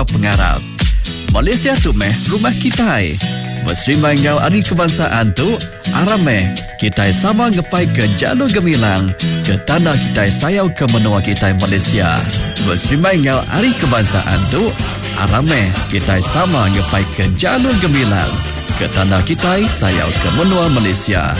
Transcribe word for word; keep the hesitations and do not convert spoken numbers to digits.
ngau pengarap. Malaysia tu meh rumah kita. Bersrimai ngau hari kebangsaan tu arame kita sama ngepai ke jalur gemilang ke tanah kita sayau ke menua kita Malaysia. Bersrimai ngau hari kebangsaan tu arame kita sama ngepai ke jalur gemilang ke tanah kita sayau ke menua Malaysia.